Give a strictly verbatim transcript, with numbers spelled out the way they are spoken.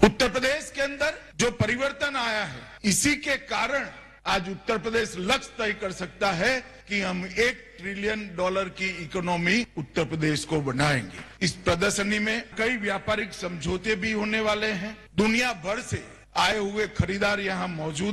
उत्तर प्रदेश के अंदर जो परिवर्तन आया है, इसी के कारण आज उत्तर प्रदेश लक्ष्य तय कर सकता है कि हम एक ट्रिलियन डॉलर की इकोनॉमी उत्तर प्रदेश को बनाएंगे। इस प्रदर्शनी में कई व्यापारिक समझौते भी होने वाले हैं। दुनिया भर से आए हुए खरीदार यहाँ मौजूद